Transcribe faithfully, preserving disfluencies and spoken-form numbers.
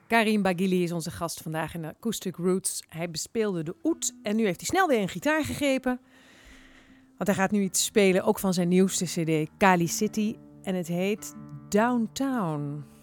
Karim Baghili is onze gast vandaag in Acoustic Roots. Hij bespeelde de oud en nu heeft hij snel weer een gitaar gegrepen. Want hij gaat nu iets spelen, ook van zijn nieuwste cd, Kali City. En het heet Downtown.